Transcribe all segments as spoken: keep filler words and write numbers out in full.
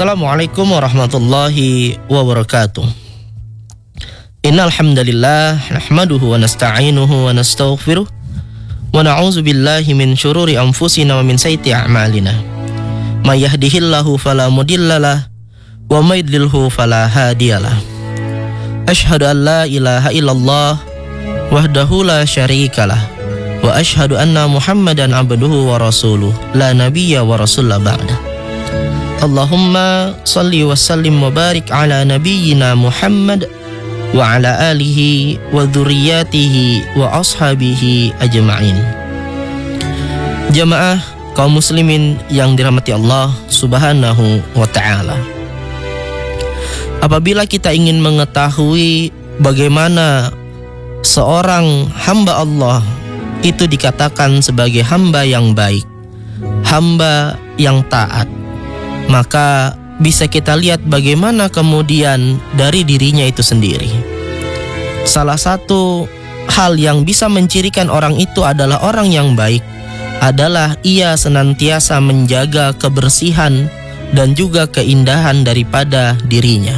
Assalamualaikum warahmatullahi wabarakatuh. Innal hamdalillah nahmaduhu wa nasta'inuhu wa nastaghfiruh wa na'udzu billahi min syururi anfusina wa min sayyiati a'malina. May yahdihillahu fala mudhillalah wa may yudlilhu fala hadiyalah. Asyhadu an la ilaha illallah wahdahu la syarikalah wa asyhadu anna Muhammadan abduhu wa rasuluh la nabiyya wa rasulla ba'da. Allahumma salli wa sallim wa barik ala nabiyyina Muhammad wa ala alihi wa dhurriyyatihi wa ashabihi ajma'in. Jamaah kaum muslimin yang dirahmati Allah subhanahu wa ta'ala, apabila kita ingin mengetahui bagaimana seorang hamba Allah itu dikatakan sebagai hamba yang baik, hamba yang taat, maka bisa kita lihat bagaimana kemudian dari dirinya itu sendiri. Salah satu hal yang bisa mencirikan orang itu adalah orang yang baik adalah ia senantiasa menjaga kebersihan dan juga keindahan daripada dirinya.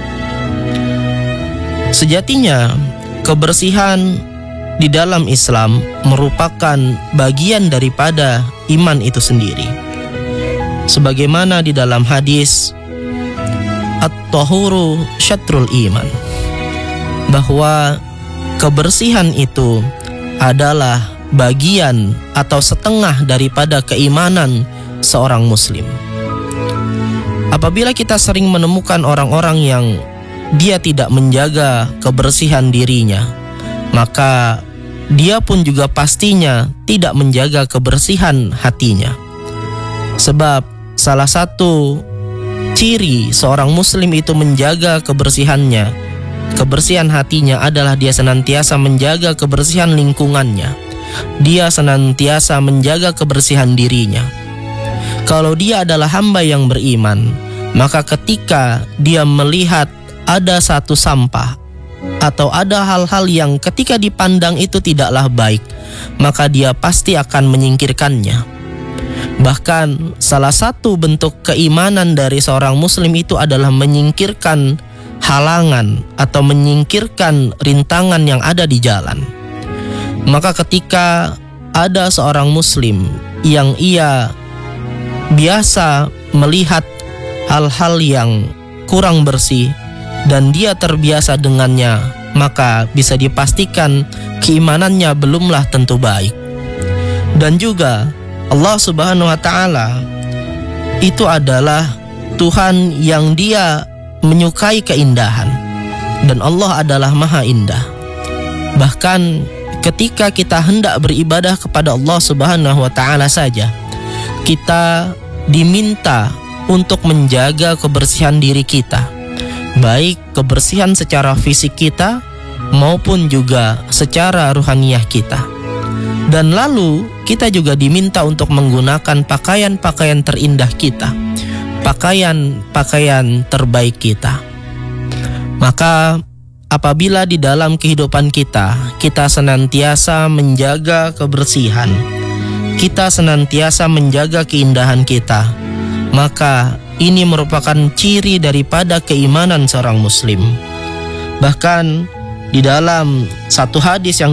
Sejatinya kebersihan di dalam Islam merupakan bagian daripada iman itu sendiri. Sebagaimana di dalam hadis At-tahuru syatrul iman, bahwa kebersihan itu adalah bagian atau setengah daripada keimanan seorang muslim. Apabila kita sering menemukan orang-orang yang dia tidak menjaga kebersihan dirinya, maka dia pun juga pastinya tidak menjaga kebersihan hatinya. Sebab salah satu ciri seorang muslim itu menjaga kebersihannya, kebersihan hatinya adalah dia senantiasa menjaga kebersihan lingkungannya. Dia senantiasa menjaga kebersihan dirinya. Kalau dia adalah hamba yang beriman, maka ketika dia melihat ada satu sampah atau ada hal-hal yang ketika dipandang itu tidaklah baik, maka dia pasti akan menyingkirkannya. Bahkan salah satu bentuk keimanan dari seorang muslim itu adalah menyingkirkan halangan atau menyingkirkan rintangan yang ada di jalan. Maka ketika ada seorang muslim yang ia biasa melihat hal-hal yang kurang bersih dan dia terbiasa dengannya, maka bisa dipastikan keimanannya belumlah tentu baik. Dan juga Allah subhanahu wa ta'ala itu adalah Tuhan yang dia menyukai keindahan, dan Allah adalah maha indah. Bahkan ketika kita hendak beribadah kepada Allah subhanahu wa ta'ala saja, kita diminta untuk menjaga kebersihan diri kita, baik kebersihan secara fisik kita maupun juga secara ruhaniyah kita. Dan lalu kita juga diminta untuk menggunakan pakaian-pakaian terindah kita, pakaian-pakaian terbaik kita. Maka apabila di dalam kehidupan kita, kita senantiasa menjaga kebersihan, kita senantiasa menjaga keindahan kita, maka ini merupakan ciri daripada keimanan seorang muslim. Bahkan di dalam satu hadis yang